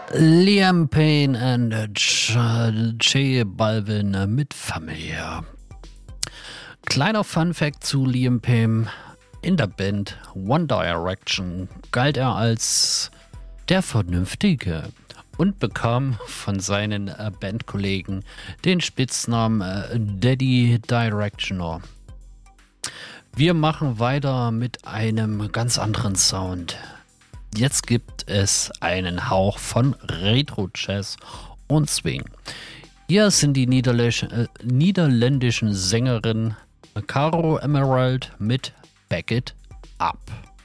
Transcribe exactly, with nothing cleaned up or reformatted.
Liam Payne and J Balvin mit Familie. Kleiner Funfact zu Liam Payne. In der Band One Direction galt er als der Vernünftige und bekam von seinen Bandkollegen den Spitznamen Daddy Directioner. Wir machen weiter mit einem ganz anderen Sound. Jetzt gibt es einen Hauch von Retro-Jazz und Swing. Hier sind die niederländischen, äh, niederländischen Sängerinnen Caro Emerald mit Back It Up.